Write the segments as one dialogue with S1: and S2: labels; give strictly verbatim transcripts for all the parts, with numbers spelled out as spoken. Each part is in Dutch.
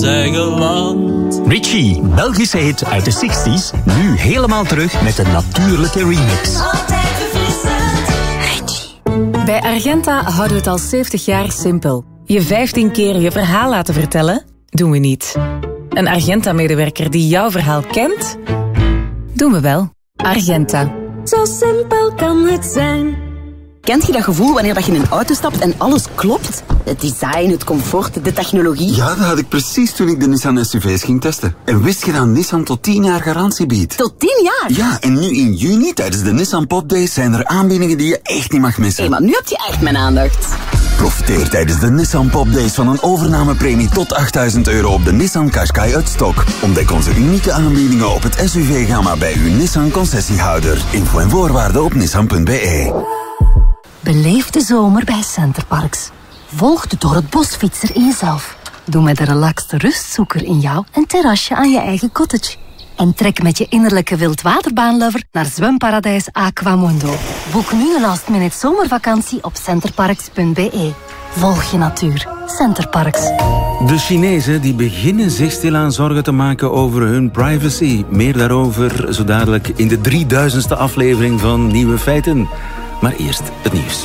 S1: eigen land.
S2: Richie, Belgische hit uit de zestig's, nu helemaal terug met een natuurlijke remix.
S3: Altijd verfrissend.
S4: Richie. Bij Argenta houden we het al zeventig jaar simpel. Je vijftien keer je verhaal laten vertellen, doen we niet. Een Argenta-medewerker die jouw verhaal kent, doen we wel. Argenta.
S3: Zo simpel kan het zijn.
S5: Kent je dat gevoel wanneer je in een auto stapt en alles klopt? Het design, het comfort, de technologie.
S6: Ja, dat had ik precies toen ik de Nissan S U V's ging testen. En wist je dat Nissan tot tien jaar garantie biedt?
S5: Tot tien jaar?
S6: Ja, en nu in juni tijdens de Nissan Pop Days zijn er aanbiedingen die je echt niet mag missen.
S5: Hé, hey, maar nu heb je echt mijn aandacht.
S6: Profiteer tijdens de Nissan Pop Days van een overnamepremie tot achttduizend euro op de Nissan Qashqai uit stok. Ontdek onze unieke aanbiedingen op het S U V-gamma bij uw Nissan concessiehouder. Info en voorwaarden op nissan punt b e.
S7: Beleef de zomer bij Centerparks. Volg de door het bosfietser in jezelf. Doe met de relaxte rustzoeker in jou een terrasje aan je eigen cottage. En trek met je innerlijke wildwaterbaanlover naar zwemparadijs Aquamundo. Boek nu een last minute zomervakantie op centerparks punt b e. Volg je natuur. Centerparks.
S8: De Chinezen die beginnen zich stilaan zorgen te maken over hun privacy. Meer daarover zo dadelijk in de drieduizendste aflevering van Nieuwe Feiten. Maar eerst het nieuws.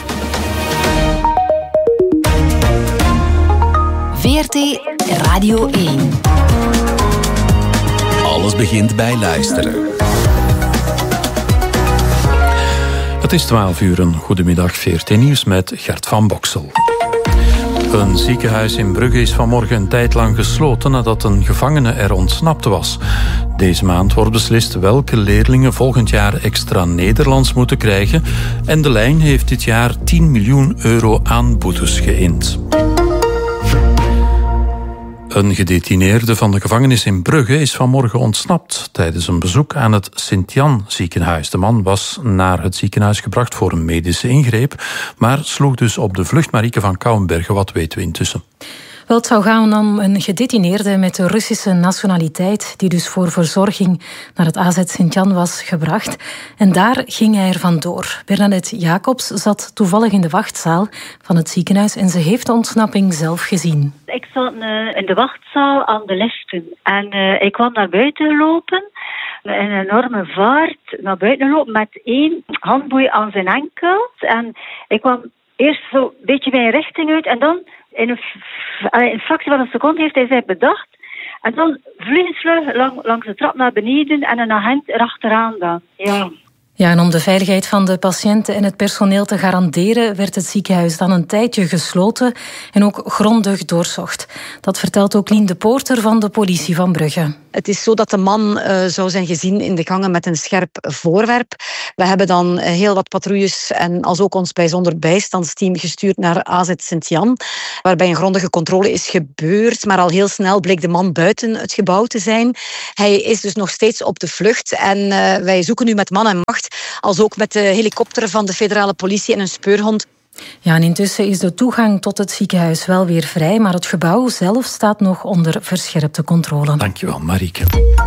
S7: V R T Radio één.
S1: Alles begint bij luisteren. Het is twaalf uur, een goedemiddag, V R T Nieuws met Gert van Boksel. Een ziekenhuis in Brugge is vanmorgen een tijd lang gesloten nadat een gevangene er ontsnapt was. Deze maand wordt beslist welke leerlingen volgend jaar extra Nederlands moeten krijgen en de lijn heeft dit jaar tien miljoen euro aan boetes geïnd. Een gedetineerde van de gevangenis in Brugge is vanmorgen ontsnapt tijdens een bezoek aan het Sint-Jan ziekenhuis. De man was naar het ziekenhuis gebracht voor een medische ingreep, maar sloeg dus op de vlucht. Marieke van Kouwenbergen, wat weten we intussen?
S9: Wel, het zou gaan om een gedetineerde met de Russische nationaliteit, die dus voor verzorging naar het A Z Sint-Jan was gebracht. En daar ging hij er vandoor. Bernadette Jacobs zat toevallig in de wachtzaal van het ziekenhuis en ze heeft de ontsnapping zelf gezien.
S10: Ik zat uh, in de wachtzaal aan de liften en uh, ik kwam naar buiten gelopen. In een enorme vaart naar buiten lopen met één handboei aan zijn enkel. En ik kwam eerst zo een beetje mijn richting uit en dan in een, in een fractie van een seconde heeft hij zich bedacht. En dan vliegensvlug lang, langs de trap naar beneden en een agent erachteraan dan. Ja.
S9: Ja, en om de veiligheid van de patiënten en het personeel te garanderen, werd het ziekenhuis dan een tijdje gesloten en ook grondig doorzocht. Dat vertelt ook Lien de Poorter van de politie van Brugge.
S11: Het is zo dat de man uh, zou zijn gezien in de gangen met een scherp voorwerp. We hebben dan uh, heel wat patrouilles en als ook ons bijzonder bijstandsteam gestuurd naar A Z Sint-Jan, waarbij een grondige controle is gebeurd, maar al heel snel bleek de man buiten het gebouw te zijn. Hij is dus nog steeds op de vlucht en uh, wij zoeken nu met man en macht, als ook met de helikopter van de federale politie en een speurhond.
S9: Ja, en intussen is de toegang tot het ziekenhuis wel weer vrij, maar het gebouw zelf staat nog onder verscherpte controle.
S1: Dankjewel, Marieke.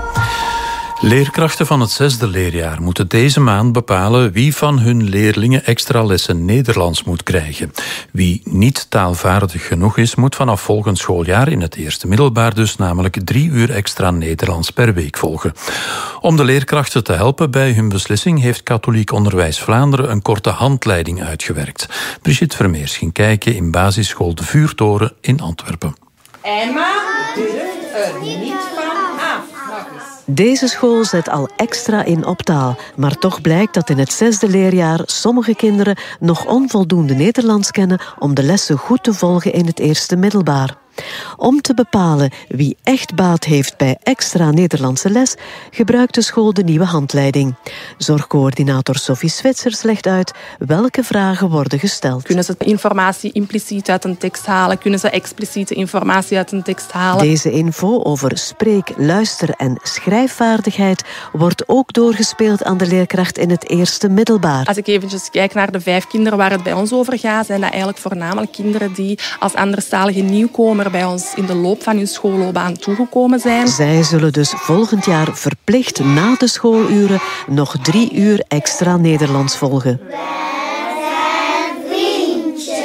S1: Leerkrachten van het zesde leerjaar moeten deze maand bepalen wie van hun leerlingen extra lessen Nederlands moet krijgen. Wie niet taalvaardig genoeg is, moet vanaf volgend schooljaar in het eerste middelbaar dus namelijk drie uur extra Nederlands per week volgen. Om de leerkrachten te helpen bij hun beslissing heeft Katholiek Onderwijs Vlaanderen een korte handleiding uitgewerkt. Brigitte Vermeers ging kijken in basisschool De Vuurtoren in Antwerpen.
S12: Emma durft er niet van af.
S13: Deze school zet al extra in op taal, maar toch blijkt dat in het zesde leerjaar sommige kinderen nog onvoldoende Nederlands kennen om de lessen goed te volgen in het eerste middelbaar. Om te bepalen wie echt baat heeft bij extra Nederlandse les, gebruikt de school de nieuwe handleiding. Zorgcoördinator Sophie Zwitsers legt uit welke vragen worden gesteld.
S14: Kunnen ze informatie impliciet uit een tekst halen? Kunnen ze expliciete informatie uit een tekst halen?
S13: Deze info over spreek-, luister- en schrijfvaardigheid wordt ook doorgespeeld aan de leerkracht in het eerste middelbaar.
S14: Als ik eventjes kijk naar de vijf kinderen waar het bij ons over gaat, zijn dat eigenlijk voornamelijk kinderen die als anderstalige nieuwkomer bij ons in de loop van hun schoolloopbaan toegekomen zijn.
S13: Zij zullen dus volgend jaar verplicht na de schooluren nog drie uur extra Nederlands volgen.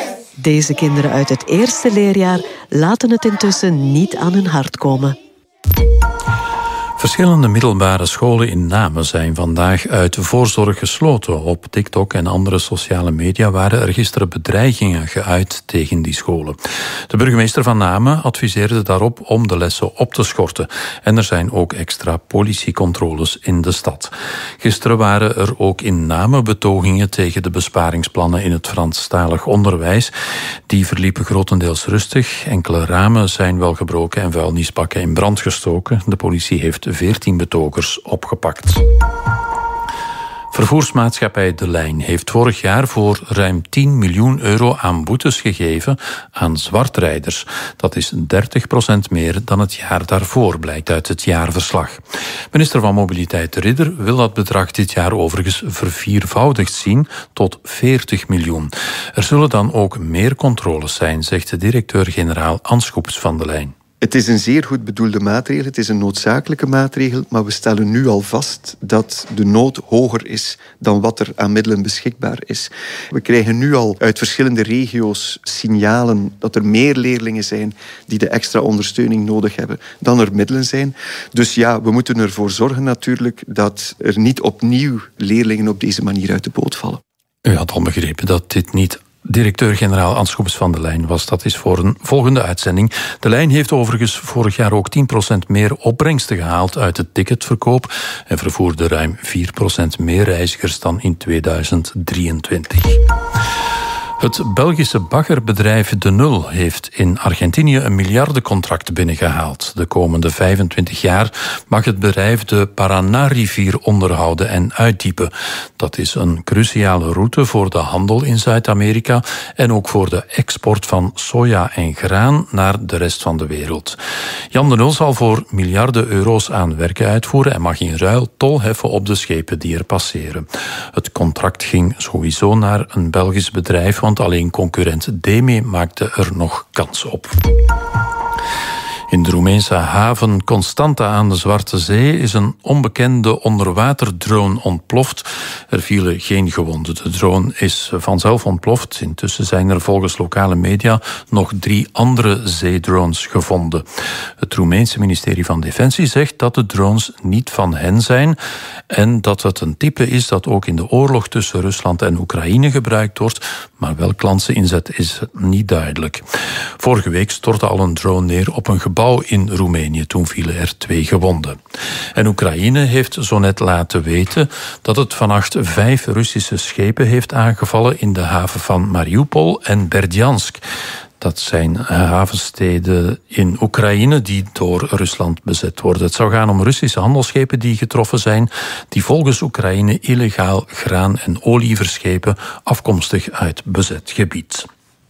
S13: Deze kinderen uit het eerste leerjaar laten het intussen niet aan hun hart komen.
S1: Verschillende middelbare scholen in Namen zijn vandaag uit voorzorg gesloten. Op TikTok en andere sociale media waren er gisteren bedreigingen geuit tegen die scholen. De burgemeester van Namen adviseerde daarop om de lessen op te schorten. En er zijn ook extra politiecontroles in de stad. Gisteren waren er ook in Namen betogingen tegen de besparingsplannen in het Franstalig onderwijs. Die verliepen grotendeels rustig. Enkele ramen zijn wel gebroken en vuilnisbakken in brand gestoken. De politie heeft veertien betogers opgepakt. Vervoersmaatschappij De Lijn heeft vorig jaar voor ruim tien miljoen euro aan boetes gegeven aan zwartrijders. Dat is dertig procent meer dan het jaar daarvoor, blijkt uit het jaarverslag. Minister van Mobiliteit De Ridder wil dat bedrag dit jaar overigens verviervoudigd zien tot veertig miljoen. Er zullen dan ook meer controles zijn, zegt de directeur-generaal Anschoeps van De Lijn.
S15: Het is een zeer goed bedoelde maatregel, het is een noodzakelijke maatregel, maar we stellen nu al vast dat de nood hoger is dan wat er aan middelen beschikbaar is. We krijgen nu al uit verschillende regio's signalen dat er meer leerlingen zijn die de extra ondersteuning nodig hebben dan er middelen zijn. Dus ja, we moeten ervoor zorgen natuurlijk dat er niet opnieuw leerlingen op deze manier uit de boot vallen.
S1: U had al begrepen dat dit niet directeur-generaal Anschoeps van De Lijn was. Dat is voor een volgende uitzending. De Lijn heeft overigens vorig jaar ook tien procent meer opbrengsten gehaald uit de ticketverkoop en vervoerde ruim vier procent meer reizigers dan in tweeduizend drieëntwintig. Het Belgische baggerbedrijf De Nul heeft in Argentinië een miljardencontract binnengehaald. De komende vijfentwintig jaar mag het bedrijf de Paraná-rivier onderhouden en uitdiepen. Dat is een cruciale route voor de handel in Zuid-Amerika en ook voor de export van soja en graan naar de rest van de wereld. Jan De Nul zal voor miljarden euro's aan werken uitvoeren en mag in ruil tol heffen op de schepen die er passeren. Het contract ging sowieso naar een Belgisch bedrijf, want alleen concurrent Deme maakte er nog kans op. In de Roemeense haven Constanta aan de Zwarte Zee is een onbekende onderwaterdrone ontploft. Er vielen geen gewonden. De drone is vanzelf ontploft. Intussen zijn er volgens lokale media nog drie andere zeedrones gevonden. Het Roemeense ministerie van Defensie zegt dat de drones niet van hen zijn en dat het een type is dat ook in de oorlog tussen Rusland en Oekraïne gebruikt wordt, maar welk land ze inzet is niet duidelijk. Vorige week stortte al een drone neer op een gebouw in Roemenië. Toen vielen er twee gewonden. En Oekraïne heeft zo net laten weten dat het vannacht vijf Russische schepen heeft aangevallen in de haven van Mariupol en Berdjansk. Dat zijn havensteden in Oekraïne die door Rusland bezet worden. Het zou gaan om Russische handelsschepen die getroffen zijn, die volgens Oekraïne illegaal graan en olie verschepen, afkomstig uit bezet gebied.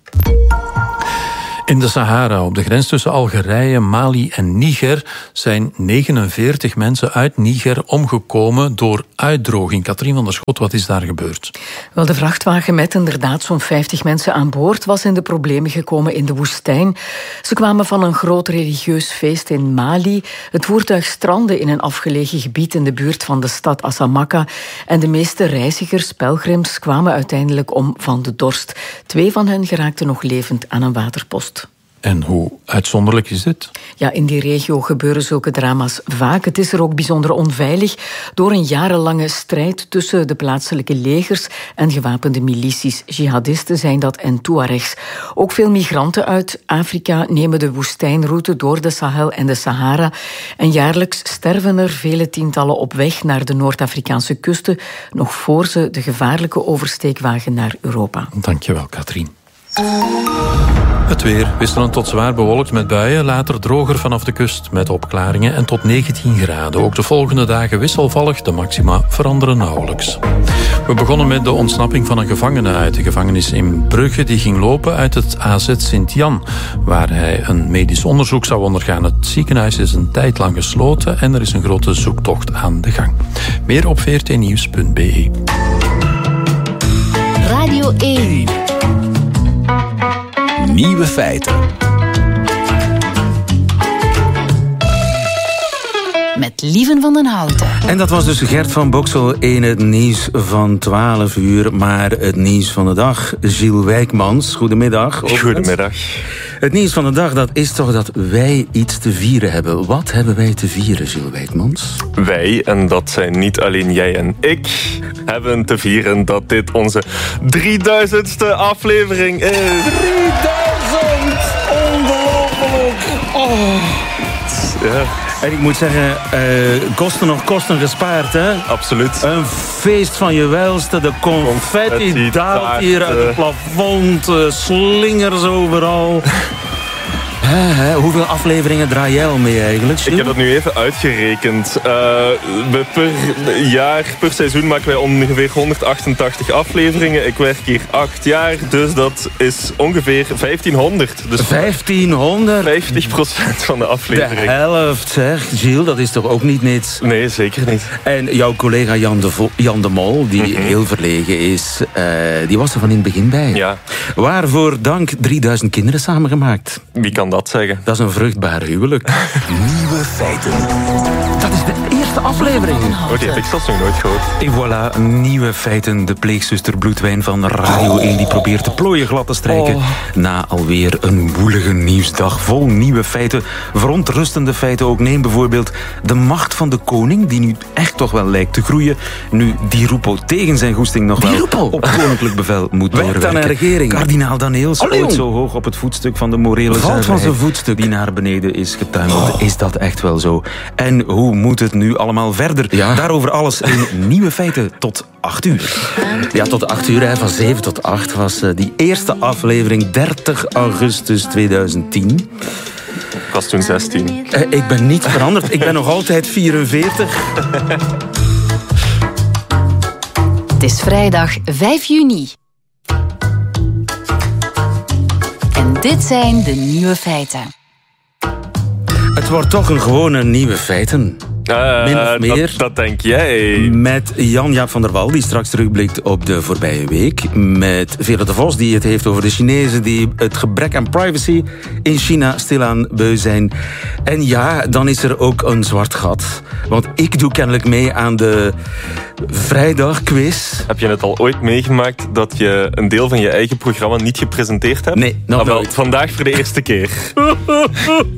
S1: In de Sahara, op de grens tussen Algerije, Mali en Niger, zijn negenenveertig mensen uit Niger omgekomen door uitdroging. Katrien van der Schot, wat is daar gebeurd?
S16: Wel, de vrachtwagen met inderdaad zo'n vijftig mensen aan boord was in de problemen gekomen in de woestijn. Ze kwamen van een groot religieus feest in Mali. Het voertuig strandde in een afgelegen gebied in de buurt van de stad Assamaka. En de meeste reizigers, pelgrims, kwamen uiteindelijk om van de dorst. Twee van hen geraakten nog levend aan een waterpost.
S1: En hoe uitzonderlijk is dit?
S16: Ja, in die regio gebeuren zulke drama's vaak. Het is er ook bijzonder onveilig door een jarenlange strijd tussen de plaatselijke legers en gewapende milities. Jihadisten zijn dat en Tuaregs. Ook veel migranten uit Afrika nemen de woestijnroute door de Sahel en de Sahara. En jaarlijks sterven er vele tientallen op weg naar de Noord-Afrikaanse kusten, nog voor ze de gevaarlijke oversteek wagen naar Europa.
S1: Dankjewel, Katrien. Het weer wisselend tot zwaar bewolkt met buien, later droger vanaf de kust met opklaringen en tot negentien graden. Ook de volgende dagen wisselvallig, de maxima veranderen nauwelijks. We begonnen met de ontsnapping van een gevangene uit de gevangenis in Brugge. Die ging lopen uit het A Z Sint-Jan, waar hij een medisch onderzoek zou ondergaan. Het ziekenhuis is een tijd lang gesloten en er is een grote zoektocht aan de gang. Meer op v r t nieuws punt b e.
S17: Radio één. Nieuwe feiten.
S5: Met
S17: Lieven van den Houten.
S8: En dat was dus Gert van Boksel in het nieuws van twaalf uur. Maar het nieuws van de dag, Gilles Wijkmans. Goedemiddag.
S18: Goedemiddag.
S8: Het nieuws van de dag, dat is toch dat wij iets te vieren hebben. Wat hebben wij te vieren, Gilles Wijkmans?
S18: Wij, en dat zijn niet alleen jij en ik, hebben te vieren dat dit onze drieduizendste aflevering is.
S8: drieduizend! Ongelooflijk! Oh.
S18: Ja.
S8: En ik moet zeggen, uh, kosten nog kosten gespaard, hè?
S18: Absoluut.
S8: Een feest van je welste. De confetti, confetti daalt hier uit het plafond. Uh, slingers overal. He, he, hoeveel afleveringen draai jij al mee eigenlijk?
S18: Ik heb dat nu even uitgerekend. Uh, we per jaar, per seizoen maken wij ongeveer honderdachtentachtig afleveringen. Ik werk hier acht jaar, dus dat is ongeveer vijftienhonderd. Dus
S8: vijftienhonderd?
S18: vijftig procent van de aflevering.
S8: De helft, zeg. Gilles, dat is toch ook niet niets?
S18: Nee, zeker niet.
S8: En jouw collega Jan de, Vo- Jan de Mol, die mm-hmm. heel verlegen is, uh, die was er van in het begin bij.
S18: Ja.
S8: Waarvoor dank drieduizend kinderen samengemaakt.
S18: Wie kan dat zeggen?
S8: Dat is een vruchtbaar huwelijk.
S6: Nieuwe feiten.
S8: Dat is de eerste aflevering.
S18: Oh, die heb ik zelfs nog nooit gehoord.
S8: En voilà, nieuwe feiten. De pleegzuster Bloedwijn van Radio één die probeert de plooien glad te strijken. Oh. Na alweer een woelige nieuwsdag vol nieuwe feiten. Verontrustende feiten ook. Neem bijvoorbeeld de macht van de koning, die nu echt toch wel lijkt te groeien. Nu Di Rupo tegen zijn goesting nog wel op koninklijk bevel moet doorwerken. Aan een regering. Kardinaal Daneels, Allee, ooit zo hoog op het voetstuk van de morele zuiverheid van zijn voetstuk die naar beneden is getuimeld. Oh. Is dat echt wel zo? En hoe moet het nu allemaal verder? Ja. Daarover alles in Nieuwe Feiten tot acht uur. Ja, tot acht uur, hè. Van zeven tot acht was uh, die eerste aflevering dertig augustus tweeduizend tien.
S18: Ik was toen zestien.
S8: Uh, ik ben niet veranderd. Ik ben nog altijd vierenveertig.
S17: Het is vrijdag vijf juni. En dit zijn de nieuwe feiten.
S8: Het wordt toch een gewone Nieuwe Feiten.
S18: Uh,
S8: Min of meer.
S18: Dat, dat denk jij.
S8: Met Jan-Jaap van der Wal, die straks terugblikt op de voorbije week. Met Vera de Vos, die het heeft over de Chinezen die het gebrek aan privacy in China stilaan beu zijn. En ja, dan is er ook een zwart gat. Want ik doe kennelijk mee aan de vrijdagquiz.
S18: Heb je het al ooit meegemaakt dat je een deel van je eigen programma niet gepresenteerd hebt?
S8: Nee, nog
S18: ah, wel,
S8: nooit.
S18: Vandaag voor de eerste keer.